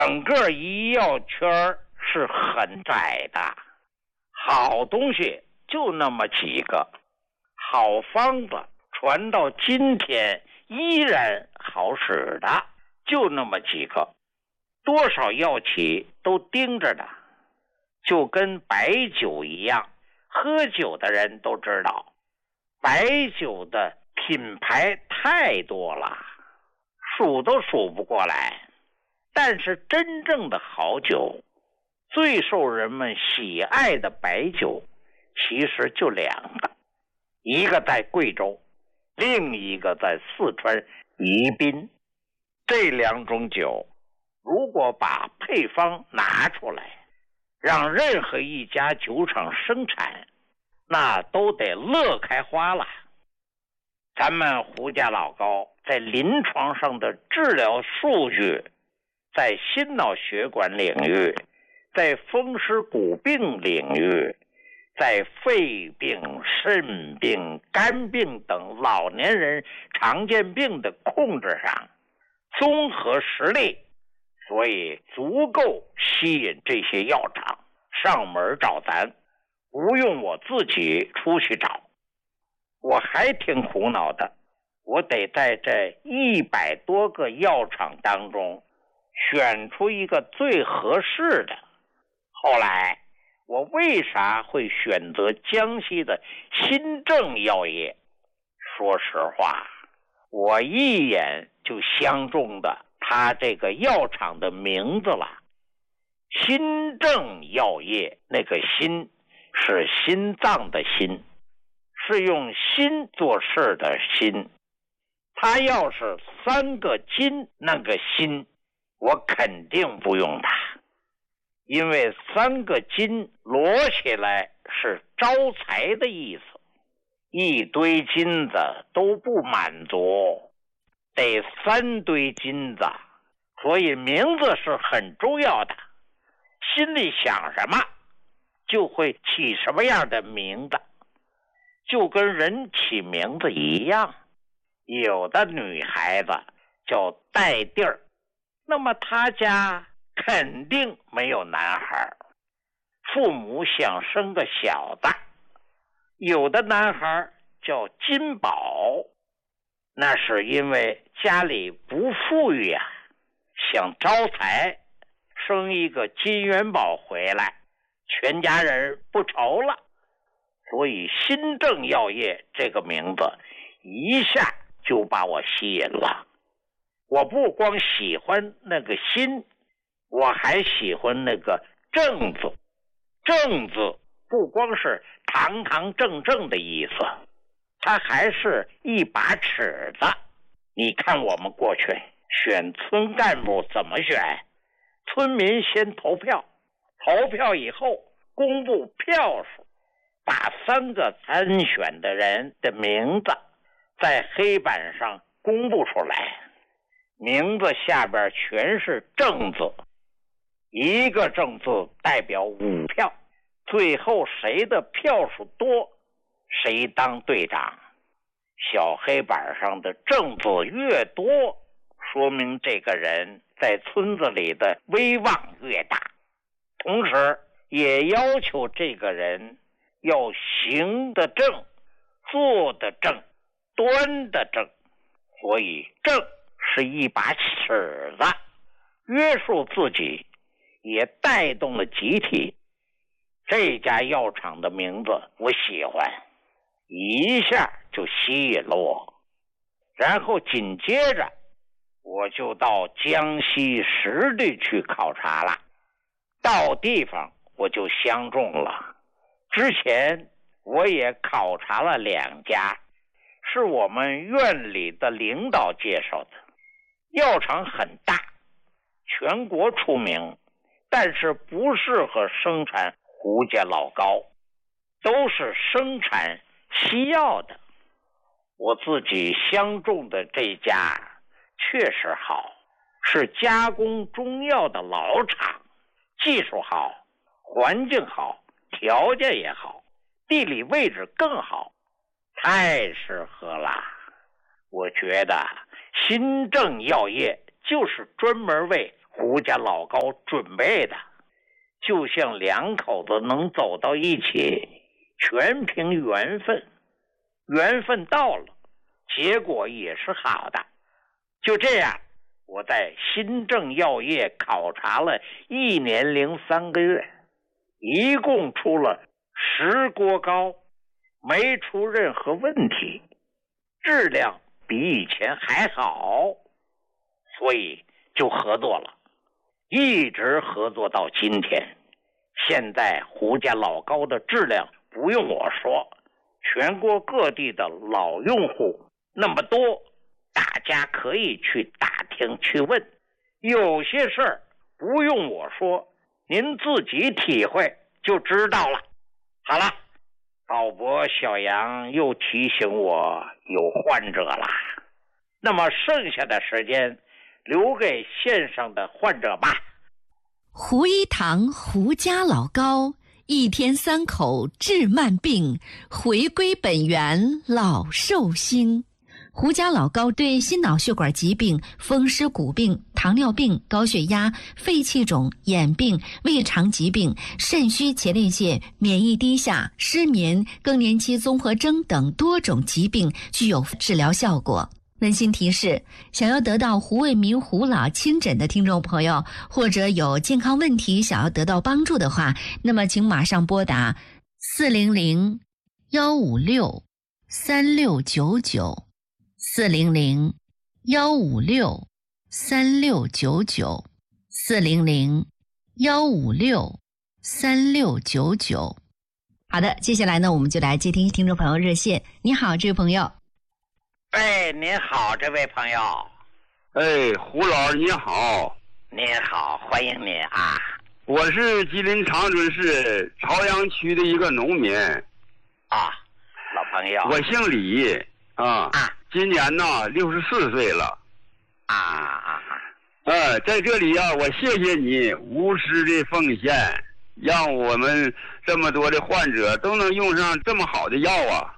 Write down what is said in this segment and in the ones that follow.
整个医药圈是很窄的，好东西就那么几个，好方子传到今天依然好使的就那么几个，多少药企都盯着的，就跟白酒一样，喝酒的人都知道，白酒的品牌太多了，数都数不过来。但是真正的好酒，最受人们喜爱的白酒，其实就两个，一个在贵州，另一个在四川宜宾。这两种酒，如果把配方拿出来，让任何一家酒厂生产，那都得乐开花了。咱们胡家老高在临床上的治疗数据，在心脑血管领域，在风湿骨病领域，在肺病、肾病、肝病等老年人常见病的控制上综合实力，所以足够吸引这些药厂上门找咱，不用我自己出去找。我还挺苦恼的，我得在这100多个药厂当中选出一个最合适的。后来我为啥会选择江西的新政药业？说实话，我一眼就相中的他这个药厂的名字了。新政药业，那个心是心脏的心，是用心做事的心。他要是3个金那个心，我肯定不用它，因为3个金摞起来是招财的意思，一堆金子都不满足，得3堆金子，所以名字是很重要的。心里想什么，就会起什么样的名字，就跟人起名字一样。有的女孩子叫戴地儿，那么她家肯定没有男孩，父母想生个小子。有的男孩叫金宝，那是因为家里不富裕啊，想招财，生一个金元宝回来，全家人不愁了。所以新政药业这个名字一下就把我吸引了。我不光喜欢那个新，我还喜欢那个正字。正字不光是堂堂正正的意思，它还是一把尺子。你看我们过去选村干部怎么选？村民先投票，投票以后公布票数，把3个参选的人的名字在黑板上公布出来，名字下边全是正字，一个正字代表5票，最后谁的票数多，谁当队长。小黑板上的正字越多，说明这个人在村子里的威望越大，同时也要求这个人要行得正，做得正，端得正。所以正是一把尺子，约束自己，也带动了集体。这家药厂的名字我喜欢，一下就吸引了我。然后紧接着我就到江西实地去考察了，到地方我就相中了。之前我也考察了2家，是我们院里的领导介绍的。药厂很大，全国出名，但是不适合生产胡家老高，都是生产西药的。我自己相中的这家确实好，是加工中药的老厂，技术好，环境好，条件也好，地理位置更好，太适合了。我觉得新政药业就是专门为胡家老高准备的，就像两口子能走到一起，全凭缘分。缘分到了，结果也是好的。就这样，我在新政药业考察了1年零3个月，一共出了10锅膏，没出任何问题，质量比以前还好，所以就合作了，一直合作到今天。现在胡家老高的质量不用我说，全国各地的老用户那么多，大家可以去打听去问，有些事儿不用我说，您自己体会就知道了。好了，导播小杨又提醒我有患者了，那么剩下的时间留给线上的患者吧。 胡一堂胡家老高1天3口治慢病，回归本源老寿星。胡家老高对心脑血管疾病、风湿骨病、糖尿病、高血压、肺气肿、眼病、胃肠疾病、肾虚前列腺、免疫低下、失眠、更年期综合征等多种疾病具有治疗效果。温馨提示：想要得到胡卫民胡老亲诊的听众朋友，或者有健康问题想要得到帮助的话，那么请马上拨打400-156-3699 400-156-3699 400-156-3699。好的，接下来呢，我们就来接听听众朋友热线。你好，这位朋友。 哎，您好，这位朋友。 哎，胡老师你好。 您好，欢迎您啊。 我是吉林长春市朝阳区的一个农民。 啊，老朋友。 我姓李啊。今年呢64岁了。在这里啊，我谢谢你无私的奉献，让我们这么多的患者都能用上这么好的药啊。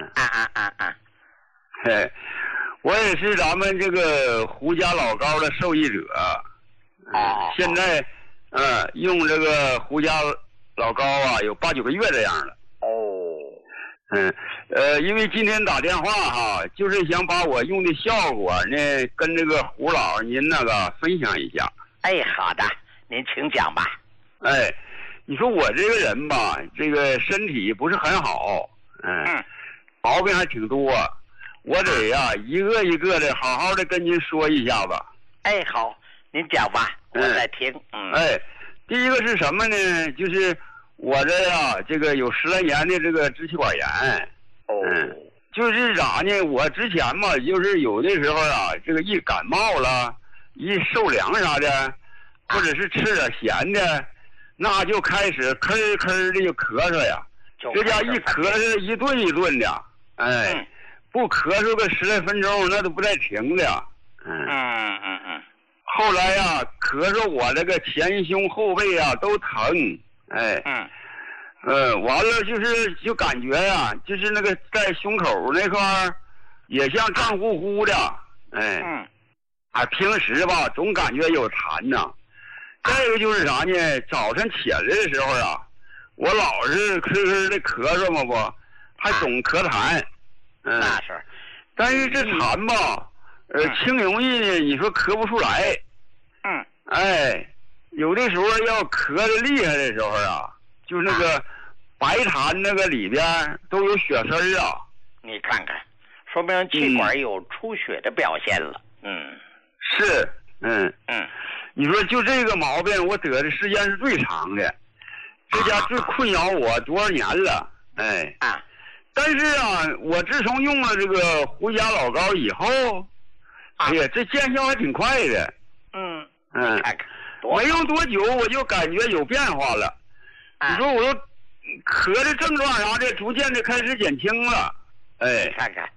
我也是咱们这个胡家老高的受益者。现在用这个胡家老高啊有8、9个月这样了。因为今天打电话哈，就是想把我用的效果呢跟这个胡老您那个分享一下。 哎，好的，您请讲吧。 你说我这个人吧，这个身体不是很好，毛病还挺多，我得呀一个一个的好好的跟您说一下子。 好，您讲吧，我在听。 第一个是什么呢？就是我这呀这个有10来年的这个支气管炎。就是啥呢？我之前嘛，就是有的时候啊，这个一感冒了，一受凉啥的，或者是吃点咸的，那就开始咳咳的就咳嗽呀。这家一咳嗽一顿一顿的，不咳嗽个10来分钟，那都不带停的。后来呀，咳嗽我这个前胸后背啊都疼，完了就感觉呀，就是那个在胸口那块儿也像胀乎乎的，平时吧总感觉有痰呐。再一个就是啥呢？早晨起来的时候啊，我老是咳咳的咳嗽嘛不，还总咳痰。 那是， 但是这痰吧，轻容易呢，你说咳不出来。有的时候要咳的厉害的时候啊，就是那个白痰那个里边都有血丝啊。 你看看，说明气管有出血的表现了。 是，你说就这个毛病，我得的时间是最长的，这家最困扰我多少年了。但是啊，我自从用了这个胡家老高以后，这见效还挺快的。 看看， 没用多久我就感觉有变化了。你说我咳的症状啥的逐渐的开始减轻了。 看看，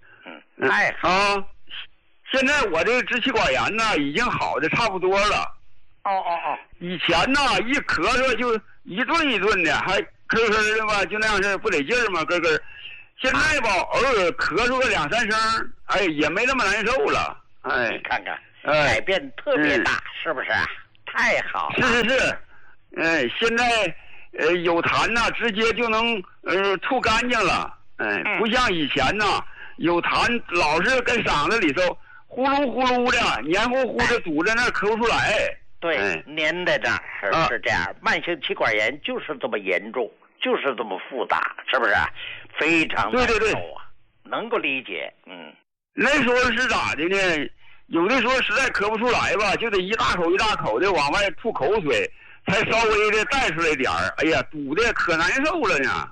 现在我这个支气管炎呢已经好的差不多了。以前呢一咳嗽就一顿一顿的，还咳咳的吧，就那样式不得劲儿嘛，咯咯。现在吧偶尔咳嗽个2、3声，也没那么难受了。 你看看，改变特别大，是不是？ 太好了。 是，现在有痰呐，直接就能吐干净了。不像以前呐，有痰老是跟嗓子里头呼噜呼噜的，黏糊糊的堵在那咳不出来。 对，粘在这儿是这样。慢性气管炎就是这么严重，就是这么复杂，是不是？非常难受啊，能够理解。 那时候是咋的呢？有的时候实在咳不出来吧，就得一大口一大口的往外吐口水，才稍微的带出来点儿。哎呀，堵的可难受了呢。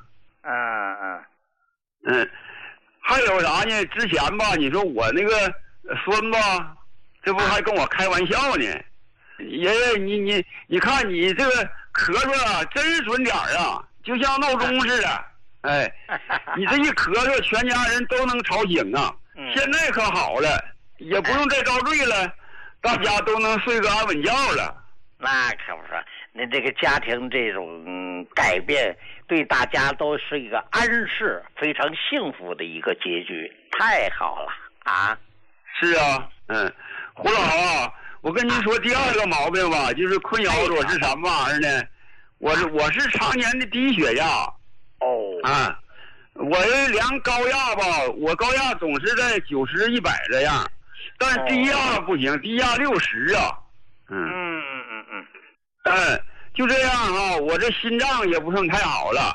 还有啥呢？之前吧，你说我那个孙子，这不还跟我开玩笑呢？爷爷，你看你这个咳嗽啊，真准点儿啊，就像闹钟似的。你这一咳嗽，全家人都能吵醒啊。现在可好了，也不用再遭罪了，大家都能睡个安稳觉了。 那可不说，您这个家庭这种改变，对大家都是一个安适、非常幸福的一个结局，太好了啊！ 是啊，胡老啊，我跟您说第二个毛病吧，就是困扰我是什么玩意儿呢？我是常年的低血压。我量高压吧，我高压总是在90、100这样，但是低压不行，低压60啊。就这样啊，我这心脏也不算太好了。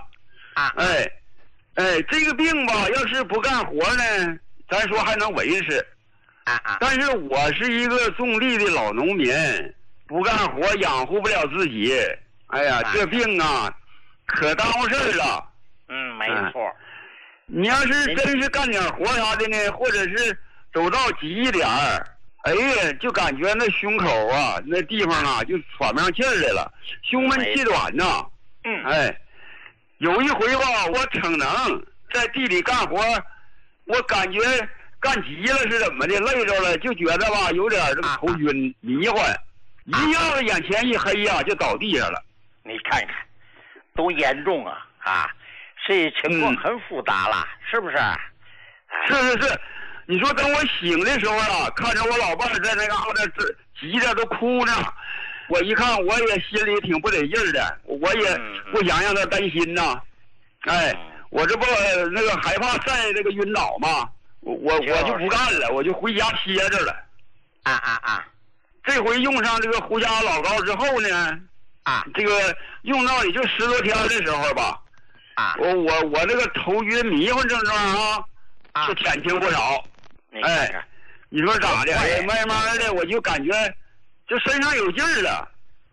这个病吧，要是不干活呢，咱说还能维持。但是我是一个种地的老农民，不干活养活不了自己。哎呀，这病啊，可耽误事儿了。 没错。 你要是真是干点活啥的呢，或者是走道急一点儿，哎呀，就感觉那胸口啊，那地方啊，就喘不上气儿来了，胸闷气短呐。有一回吧，我逞能在地里干活，我感觉干急了是怎么的，累着了，就觉得吧有点这个头晕迷幻，一下子眼前一黑呀，就倒地上了。 你看看，多严重啊！这情况很复杂了，是不是？ 是，你说等我醒的时候啊，看着我老伴在那嘎达急着都哭呢，我一看我也心里挺不得劲儿的，我也不想让他担心呐。我这不那个害怕晒这个晕倒嘛，我就不干了，我就回家歇着了。这回用上这个胡家老膏之后呢，这个用到也就10多天的时候吧。我这个头晕迷糊症状就减轻不少。你说咋的？慢慢的我就感觉就身上有劲儿了。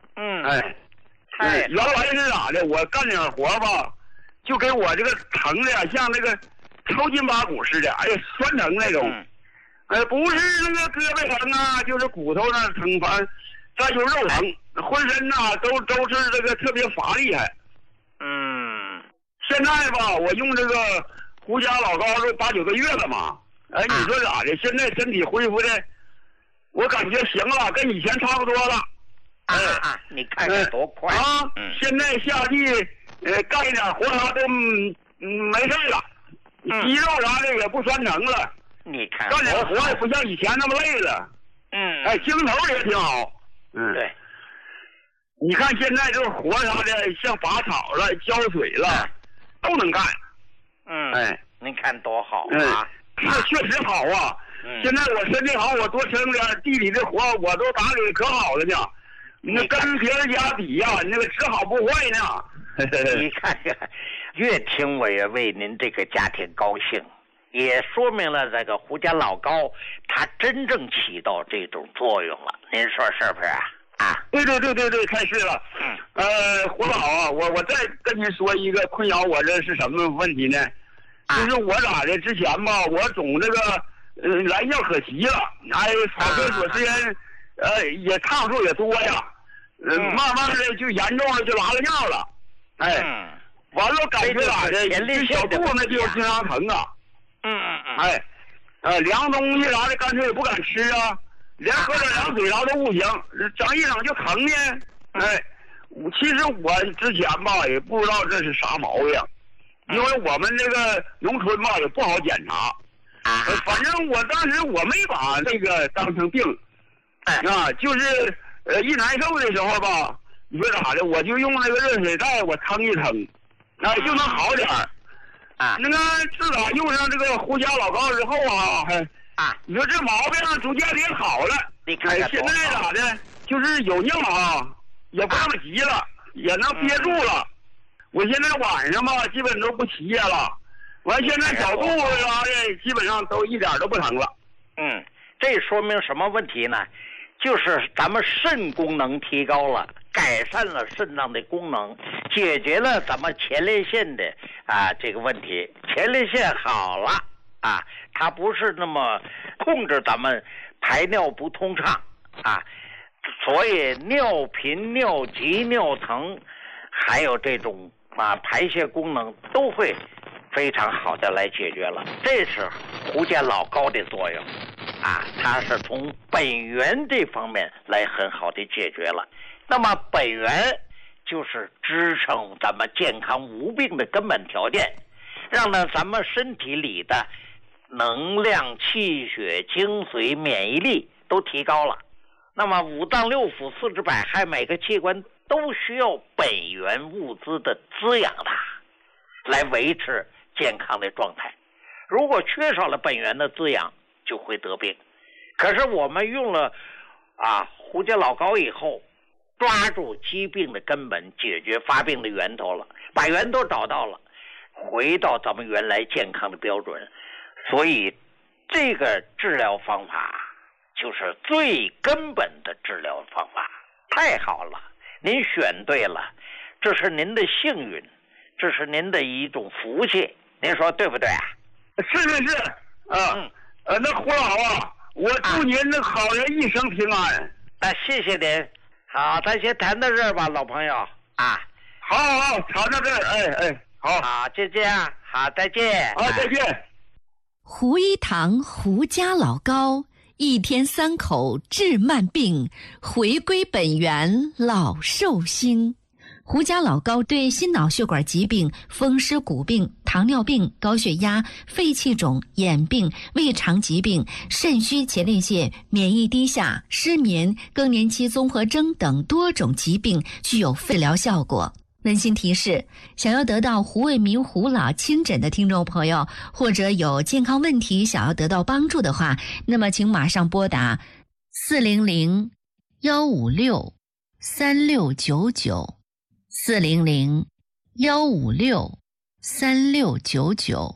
原来是咋的？我干点活吧，就给我这个疼的像那个抽筋拔骨似的，酸疼那种。不是那个胳膊疼啊，就是骨头那疼，再就肉疼，浑身呐都是这个特别乏力还。现在吧，我用这个胡家老膏都8、9个月了嘛。你说咋的？现在身体恢复的，我感觉行了，跟以前差不多了。 你看看多快现在下地干一点活啥都没事了，肌肉啥的也不酸疼了。 你看干点活也不像以前那么累了。精头也挺好。 对。 你看现在这个活啥的，像拔草了、浇水了。都能干。 您看多好啊！是确实好啊。现在我身体好，我多生点地里的活，我都打理可好了呢。那跟别人家比呀，那个只好不坏呢。 你看看，越听我也为您这个家庭高兴，也说明了这个胡家老膏它真正起到这种作用了。您说是不是对，开始了。胡老啊，我再跟您说一个困扰我这是什么问题呢？就是我咋的？之前吧，我总这个来尿可急了，跑厕所时间也趟数也多呀，慢慢的就严重了，就拉了尿了。完了感觉咋的？这小肚子就经常疼啊。凉东西啥的干脆也不敢吃啊。连喝点凉水啥都不行，整一整就疼呢。其实我之前吧也不知道这是啥毛病，因为我们这个农村吧也不好检查。反正我当时我没把这个当成病，就是一难受的时候吧，你说咋的，我就用那个热水袋我腾一腾，就能好点儿。那个自打用上这个胡家老膏之后你说这毛病逐渐也好了。 你看看现在咋的，就是有尿也不那么急了，也能憋住了。我现在晚上吧，基本都不起夜了。完，现在小肚子啥的，基本上都一点都不疼了。 这说明什么问题呢？就是咱们肾功能提高了，改善了肾脏的功能，解决了咱们前列腺的这个问题。前列腺好了它不是那么控制咱们排尿不通畅所以尿频、尿急、尿疼，还有这种排泄功能都会非常好的来解决了。这是胡家老膏的作用它是从本源这方面来很好的解决了。那么本源就是支撑咱们健康无病的根本条件，让咱们身体里的能量、气血、精髓、免疫力都提高了。那么五脏六腑、四肢百骸，每个器官都需要本源物资的滋养来维持健康的状态。如果缺少了本源的滋养，就会得病。可是我们用了胡家老膏以后，抓住疾病的根本，解决发病的源头了，把源头找到了，回到咱们原来健康的标准。所以这个治疗方法就是最根本的治疗方法。太好了，您选对了，这是您的幸运，这是您的一种福气，您说对不对？ 是那胡老我祝您那好人一生平安。 谢谢您。好，咱先谈到这儿吧，老朋友好，谈到这儿， 好，就这样，好，再见。 再见。 胡一堂胡家老膏，一天3口治慢病，回归本源老寿星。胡家老膏对心脑血管疾病、风湿骨病、糖尿病、高血压、肺气肿、眼病、胃肠疾病、肾虚前列腺、免疫低下、失眠、更年期综合征等多种疾病具有治疗效果。温馨提示：想要得到胡卫民胡老亲诊的听众朋友，或者有健康问题想要得到帮助的话，那么请马上拨打400-156-3699。400-156-3699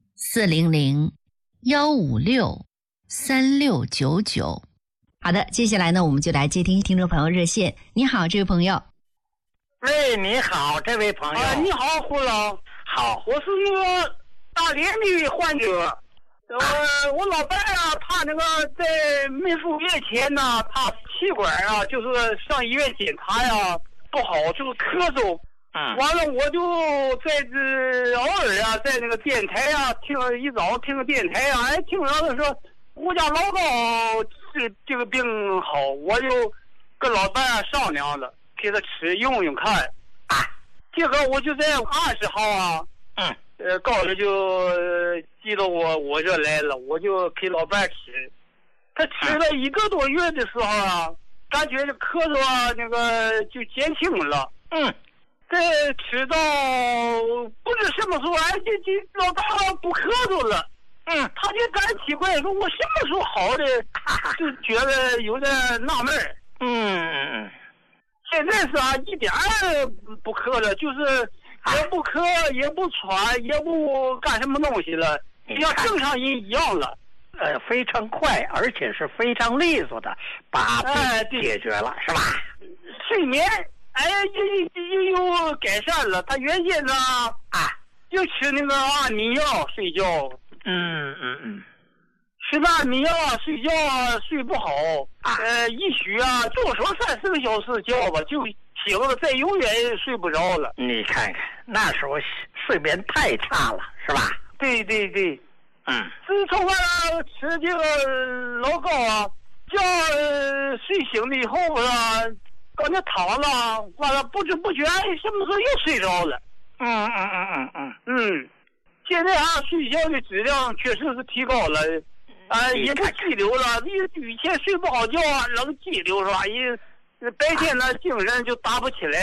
400-156-3699。好的，接下来呢，我们就来接听听众朋友热线。你好，这位朋友。 喂，你好，这位朋友。 你好，胡老。 好， 我是那个大连的患者。我老伴他那个在没数月前呢，他气管就是上医院检查不好，就是咳嗽。完了我就在这偶尔在那个电台一早听个电台听着他说胡家老膏这个病好，我就跟老伴商量了，给他吃用用看结果我就在20号告诉就寄到我这来了，我就给老伴吃。他吃了1个多月的时候感觉这咳嗽那个就减轻了。再吃到不知什么时候这老大不咳嗽了。他就感奇怪，说我什么时候好的，就觉得有点纳闷。现在是一点不咳了，就是也不咳，也不喘，也不干什么东西了，像正常人一样了。 非常快，而且是非常利索的把病解决了，是吧？ 睡眠又改善了。他原先就吃那个安眠药睡觉。吃那安眠药睡觉睡不好。一宿就说30个小时觉吧，就醒了，再永远睡不着了。 你看看，那时候睡眠太差了，是吧？ 对。自从吃这个老膏觉睡醒了以后搁那躺了，完了不知不觉什么时候又睡着了。现在睡觉的质量确实是提高了，也不激流了。以前睡不好觉老激流是吧？ 白天呢精神就打不起来。